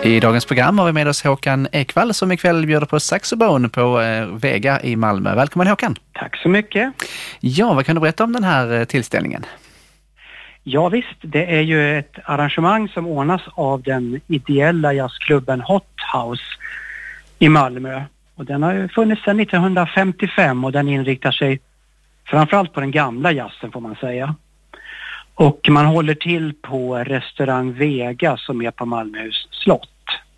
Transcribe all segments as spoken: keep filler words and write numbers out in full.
I dagens program har vi med oss Håkan Ekvall som ikväll bjuder på saxofon på eh, Vega i Malmö. Välkommen Håkan. Tack så mycket. Ja, vad kan du berätta om den här eh, tillställningen? Ja visst, det är ju ett arrangemang som ordnas av den ideella jazzklubben Hot House i Malmö. Och den har ju funnits sedan nittonhundrafemtiofem och den inriktar sig framförallt på den gamla jazzen får man säga. Och man håller till på restaurang Vega som är på Malmöhus slott.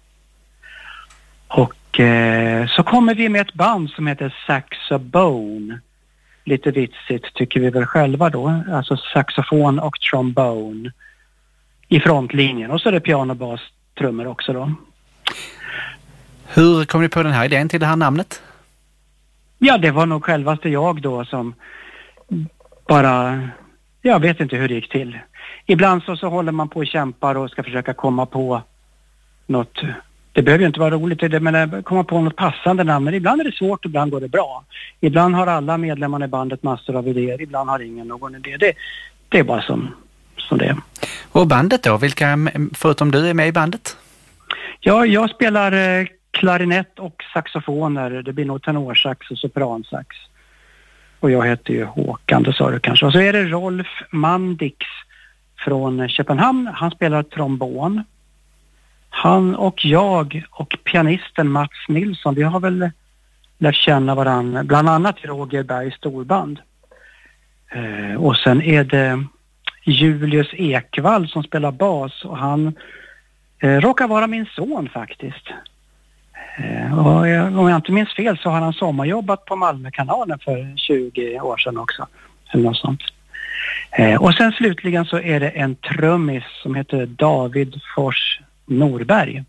Och eh, så kommer vi med ett band som heter Saxobone. Lite vitsigt tycker vi väl själva då. Alltså saxofon och trombone i frontlinjen. Och så är det piano, bas, trummor också då. Hur kom ni på den här idén till det här namnet? Ja, det var nog självaste jag då som bara... Jag vet inte hur det gick till. Ibland så, så håller man på och kämpar och ska försöka komma på något... Det behöver ju inte vara roligt, men komma på något passande namn. Men ibland är det svårt, ibland går det bra. Ibland har alla medlemmar i bandet massor av idéer, ibland har ingen någon idé. Det, det är bara som, som det är. Och bandet då? Vilka, förutom du, är med i bandet? Ja, jag spelar eh, klarinett och saxofoner. Det blir nog tenorsax och sopransax. Och jag heter ju Håkan, det sa du kanske. Och så är det Rolf Mandix från Köpenhamn. Han spelar trombon. Han och jag och pianisten Mats Nilsson, vi har väl lärt känna varandra, bland annat i Roger Bergs storband. Eh, och sen är det Julius Ekvall som spelar bas och han eh, råkar vara min son faktiskt. Eh, och jag, om jag inte minns fel så har han sommarjobbat på Malmökanalen för tjugo år sedan också. Eller något sånt. Eh, och sen slutligen så är det en trummis som heter David Fors Norberg.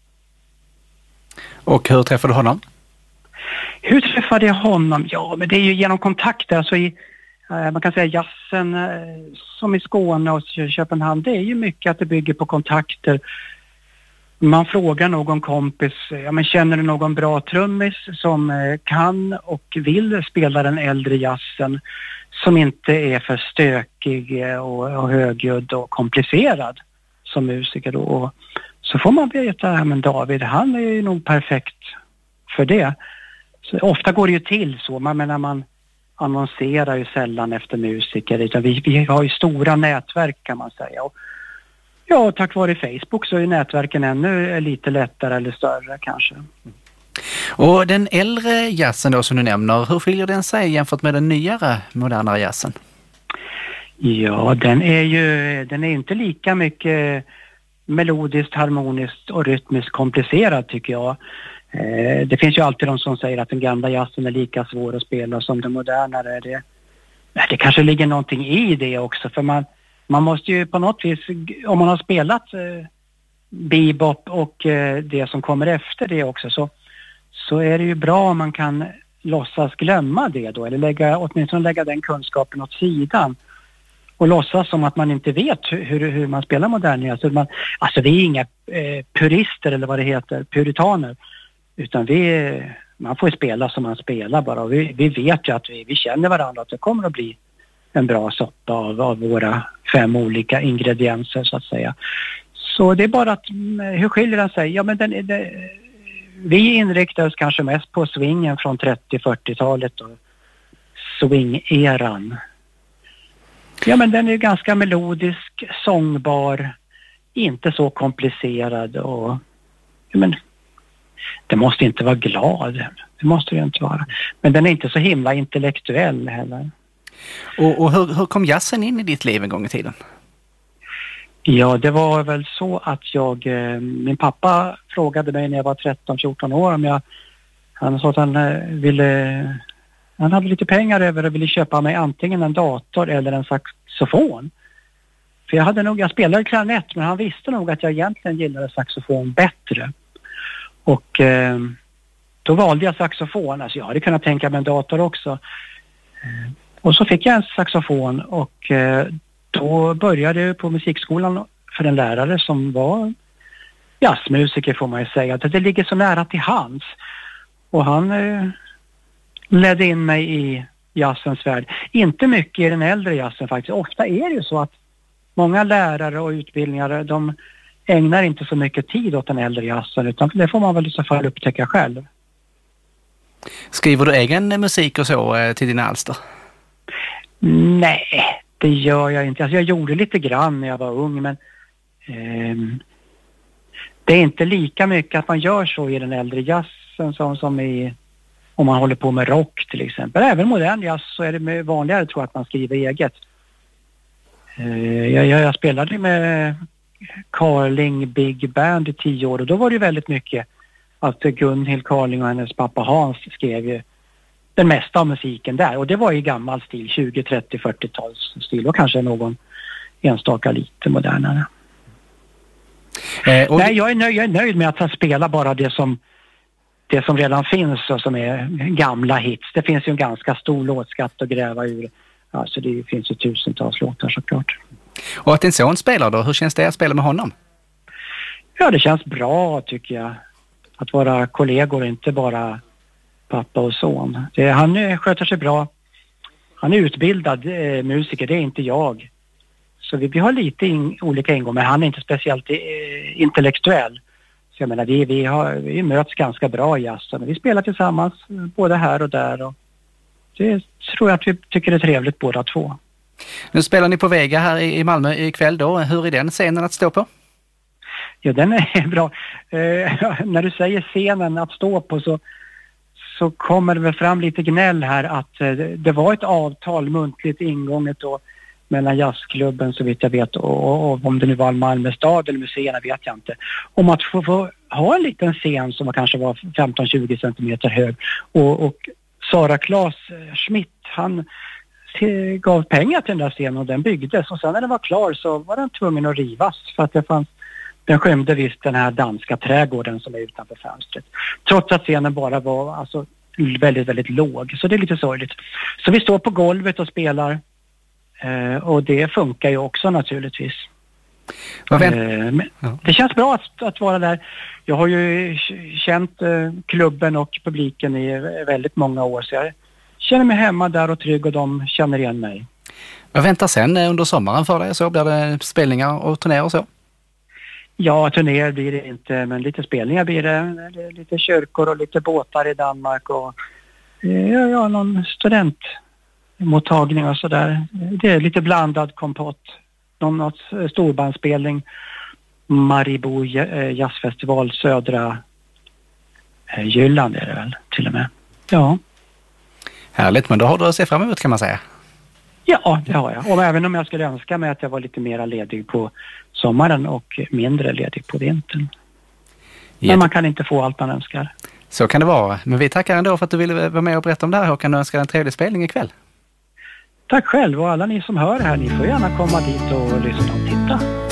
Och hur träffade du honom? Hur träffade jag honom? Ja, men det är ju genom kontakter. Alltså i, eh, man kan säga jassen eh, som i Skåne och Köpenhamn, det är ju mycket att det bygger på kontakter. Man frågar någon kompis, ja men känner du någon bra trummis som eh, kan och vill spela den äldre jassen som inte är för stökig och, och högljudd och komplicerad som musiker då. Och så får man veta, men David, han är ju nog perfekt för det. Så ofta går det ju till så, man menar man annonserar ju sällan efter musiker, utan vi, vi har ju stora nätverk kan man säga. Och ja, tack vare Facebook så är nätverken ännu lite lättare eller större kanske. Och den äldre jazzen då som du nämner, hur skiljer den sig jämfört med den nyare, modernare jazzen? Ja, den är ju den är inte lika mycket melodiskt, harmoniskt och rytmiskt komplicerad tycker jag. Eh, det finns ju alltid de som säger att den gamla jazzen är lika svår att spela som den modernare. Det, det kanske ligger någonting i det också, för man, man måste ju på något vis, om man har spelat eh, bebop och eh, det som kommer efter det också, så, så är det ju bra om man kan låtsas glömma det då, eller lägga, åtminstone lägga den kunskapen åt sidan. Och låtsas som att man inte vet hur, hur man spelar modern jazz. Alltså, man, alltså vi är inga eh, purister eller vad det heter, puritaner. Utan vi, man får spela som man spelar bara. Och vi, vi vet ju att vi, vi känner varandra, att det kommer att bli en bra soppa av, av våra fem olika ingredienser så att säga. Så det är bara att, hur skiljer den sig? Ja men den, det, vi inriktar oss kanske mest på swingen från trettio-fyrtiotalet och swing-eran. Ja men den är ganska melodisk, sångbar, inte så komplicerad och ja, men det måste inte vara glad, det måste det inte vara. Men den är inte så himla intellektuell heller. Och, och hur, hur kom jazzen in i ditt liv en gång i tiden? Ja, det var väl så att jag, min pappa frågade mig när jag var tretton fjorton år om jag, han sa att han ville... Han hade lite pengar över och ville köpa mig antingen en dator eller en saxofon. För jag hade nog, jag spelade klarinett men han visste nog att jag egentligen gillade saxofon bättre. Och eh, då valde jag saxofon. Alltså jag hade kunnat tänka mig en dator också. Eh, och så fick jag en saxofon och eh, då började jag på musikskolan för en lärare som var jazzmusiker får man ju säga. Det ligger så nära till hands. Och han... Eh, ledde in mig i jazzens värld. Inte mycket i den äldre jazzen faktiskt. Ofta är det ju så att många lärare och utbildningar, de ägnar inte så mycket tid åt den äldre jazzen, utan det får man väl i så fall upptäcka själv. Skriver du egen musik och så till dina alster? Nej, det gör jag inte. Alltså jag gjorde lite grann när jag var ung, men eh, det är inte lika mycket att man gör så i den äldre jazzen som, som i, om man håller på med rock till exempel. Även modern jazz så är det vanligare, tror jag, att man skriver eget. Eh, jag, jag, jag spelade med Carling Big Band i tio år och då var det väldigt mycket att Gunhild Carling och hennes pappa Hans skrev ju den mesta av musiken där. Och det var i gammal stil, tjugo, trettio, fyrtio-tals stil och kanske någon enstaka lite modernare. Eh, och... Nej, jag är, nöjd, jag är nöjd med att spela bara det som, det som redan finns och som är gamla hits. Det finns ju en ganska stor låtskatt att gräva ur. Alltså det finns ju tusentals låtar såklart. Och att din son spelar då, hur känns det att spela med honom? Ja, det känns bra tycker jag. Att vara kollegor och inte bara pappa och son. Det, han sköter sig bra. Han är utbildad eh, musiker, det är inte jag. Så vi, vi har lite in, olika ingångar, men han är inte speciellt eh, intellektuell. Så jag menar, vi, vi, har, vi möts ganska bra i jazzen. Vi spelar tillsammans, både här och där. Och det tror jag att vi tycker är trevligt båda två. Nu spelar ni på Vega här i Malmö ikväll då. Hur är den scenen att stå på? Ja, den är bra. Eh, när du säger scenen att stå på så, så kommer det väl fram lite gnäll här att eh, det var ett avtal muntligt ingånget då mellan jazzklubben så vitt jag vet och, och, och om det nu var Malmö stad eller museerna vet jag inte. Om att få, få ha en liten scen som var kanske var femton till tjugo centimeter hög och, och Sara Claes Schmidt han gav pengar till den där scenen och den byggdes och sen när den var klar så var den tvungen att rivas för att det fanns, den skymde visst den här danska trädgården som är utanför fönstret. Trots att scenen bara var alltså väldigt, väldigt låg. Så det är lite sorgligt. Så vi står på golvet och spelar eh, och det funkar ju också naturligtvis. Vad vänt- eh, men det känns bra att, att vara där. Jag har ju känt eh, klubben och publiken i väldigt många år så jag känner mig hemma där och trygg och de känner igen mig. Vad väntar sen under sommaren för dig? Så blir det spelningar och turnéer och så? Ja, turnéer blir det inte, men lite spelningar blir det. Lite kyrkor och lite båtar i Danmark och ja, ja någon studentmottagning och sådär. Det är lite blandad kompott. Någon något storbandsspelning. Maribo jazzfestival södra Jylland är det väl till och med. Ja. Härligt, men då har du att se fram emot kan man säga. Ja, det har jag. Och även om jag skulle önska mig att jag var lite mer ledig på sommaren och mindre ledig på vintern. Jätte... Men man kan inte få allt man önskar. Så kan det vara. Men vi tackar ändå för att du ville vara med och berätta om det här, Håkan, och önskar en trevlig spelning ikväll. Tack själv och alla ni som hör här, ni får gärna komma dit och lyssna och titta.